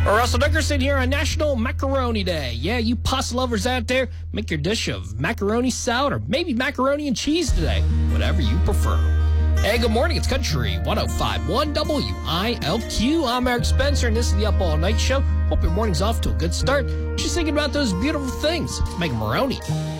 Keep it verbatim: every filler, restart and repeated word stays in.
Russell Dickerson here on National Macaroni Day. Yeah, you pasta lovers out there, make your dish of macaroni salad or maybe macaroni and cheese today, whatever you prefer. Hey, good morning. It's Country one oh five point one W I L Q. I'm Eric Spencer, and this is the Up All Night Show. Hope your morning's off to a good start. Just thinking about those beautiful things. Make macaroni.